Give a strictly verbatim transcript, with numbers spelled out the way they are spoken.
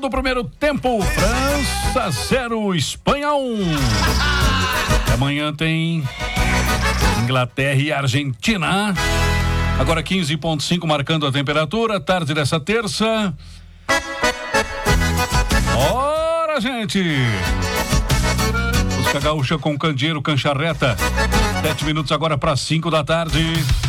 do primeiro tempo. França zero, Espanha um. Amanhã tem Inglaterra e Argentina. Agora quinze ponto cinco marcando a temperatura. Tarde dessa terça. Bora, gente! Música gaúcha com Candeeiro, Cancha Reta. Sete minutos agora para cinco da tarde.